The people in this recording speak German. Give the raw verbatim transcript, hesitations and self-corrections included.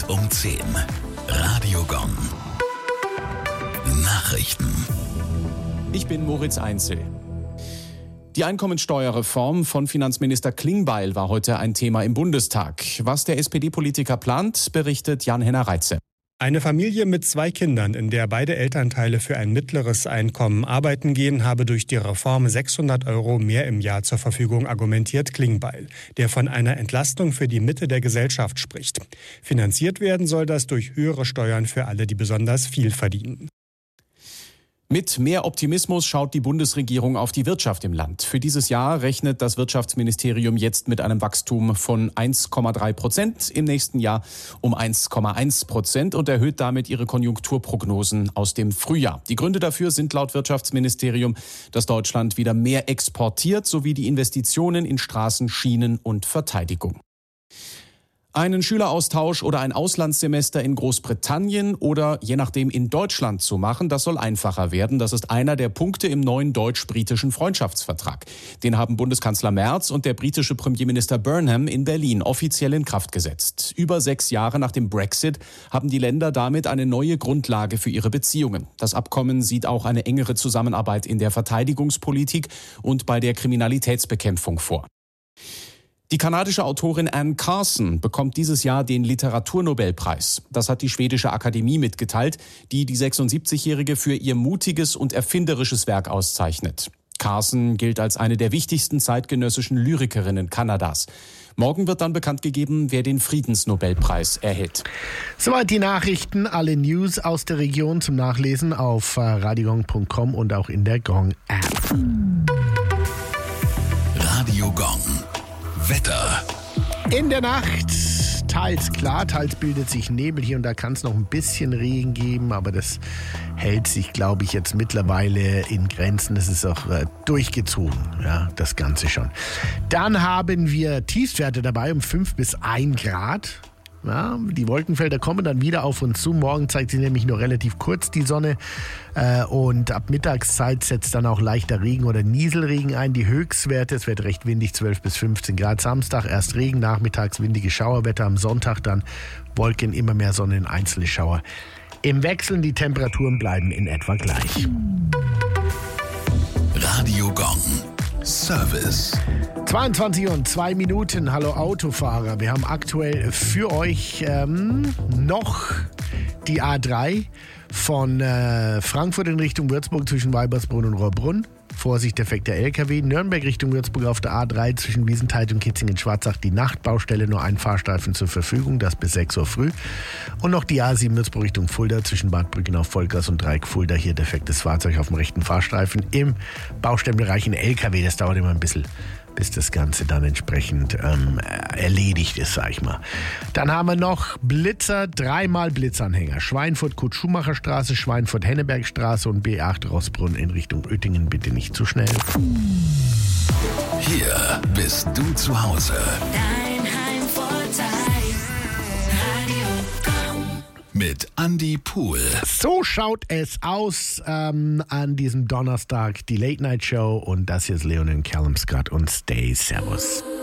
um zehn. Radio Gong. Nachrichten. Ich bin Moritz Einzel. Die Einkommensteuerreform von Finanzminister Klingbeil war heute ein Thema im Bundestag. Was der S P D-Politiker plant, berichtet Jan-Henner Reitze. Eine Familie mit zwei Kindern, in der beide Elternteile für ein mittleres Einkommen arbeiten gehen, habe durch die Reform sechshundert Euro mehr im Jahr zur Verfügung, argumentiert Klingbeil, der von einer Entlastung für die Mitte der Gesellschaft spricht. Finanziert werden soll das durch höhere Steuern für alle, die besonders viel verdienen. Mit mehr Optimismus schaut die Bundesregierung auf die Wirtschaft im Land. Für dieses Jahr rechnet das Wirtschaftsministerium jetzt mit einem Wachstum von eins Komma drei Prozent, im nächsten Jahr um eins Komma eins Prozent und erhöht damit ihre Konjunkturprognosen aus dem Frühjahr. Die Gründe dafür sind laut Wirtschaftsministerium, dass Deutschland wieder mehr exportiert, sowie die Investitionen in Straßen, Schienen und Verteidigung. Einen Schüleraustausch oder ein Auslandssemester in Großbritannien oder je nachdem in Deutschland zu machen, das soll einfacher werden. Das ist einer der Punkte im neuen deutsch-britischen Freundschaftsvertrag. Den haben Bundeskanzler Merz und der britische Premierminister Burnham in Berlin offiziell in Kraft gesetzt. Über sechs Jahre nach dem Brexit haben die Länder damit eine neue Grundlage für ihre Beziehungen. Das Abkommen sieht auch eine engere Zusammenarbeit in der Verteidigungspolitik und bei der Kriminalitätsbekämpfung vor. Die kanadische Autorin Anne Carson bekommt dieses Jahr den Literaturnobelpreis. Das hat die schwedische Akademie mitgeteilt, die die sechsundsiebzigjährige für ihr mutiges und erfinderisches Werk auszeichnet. Carson gilt als eine der wichtigsten zeitgenössischen Lyrikerinnen Kanadas. Morgen wird dann bekannt gegeben, wer den Friedensnobelpreis erhält. Soweit die Nachrichten, alle News aus der Region zum Nachlesen auf radiogong punkt com und auch in der Gong-App. Radio Gong. Wetter. In der Nacht teils klar, teils bildet sich Nebel. Hier und da kann es noch ein bisschen Regen geben, aber das hält sich, glaube ich, jetzt mittlerweile in Grenzen. Das ist auch äh, durchgezogen, ja, das Ganze schon. Dann haben wir Tiefstwerte dabei um fünf bis ein Grad. Ja, die Wolkenfelder kommen dann wieder auf uns zu. Morgen zeigt sich nämlich nur relativ kurz die Sonne äh, und ab Mittagszeit setzt dann auch leichter Regen oder Nieselregen ein. Die Höchstwerte, es wird recht windig, zwölf bis fünfzehn Grad. Samstag erst Regen, nachmittags windige Schauerwetter. Am Sonntag dann Wolken, immer mehr Sonne in einzelne Schauer. Im Wechseln, die Temperaturen bleiben in etwa gleich. Radio Gong. Service. zweiundzwanzig und zwei Minuten. Hallo Autofahrer. Wir haben aktuell für euch ähm, noch die A drei von äh, Frankfurt in Richtung Würzburg zwischen Weibersbrunn und Rohrbrunn. Vorsicht, defekter L K W. Nürnberg Richtung Würzburg auf der A drei zwischen Wiesenthal und Kitzingen-Schwarzach. Die Nachtbaustelle, nur ein Fahrstreifen zur Verfügung, das bis sechs Uhr früh. Und noch die A sieben Würzburg Richtung Fulda zwischen Bad Brückenau, Volkers und Dreieck Fulda. Hier defektes Fahrzeug auf dem rechten Fahrstreifen im Baustellenbereich. Ein L K W, das dauert immer ein bisschen, bis das Ganze dann entsprechend ähm, erledigt ist, sag ich mal. Dann haben wir noch Blitzer, dreimal Blitzanhänger. Schweinfurt, Kurt-Schumacher-Straße, Schweinfurt-Hennebergstraße und B acht Rossbrunn in Richtung Oettingen. Bitte nicht zu schnell. Hier bist du zu Hause. Dein Heimvorteil. Radio Gong. Mit Andi Pool. So schaut es aus ähm, an diesem Donnerstag, die Late Night Show. Und das hier ist Leonin Callum Scott und Stay. Servus.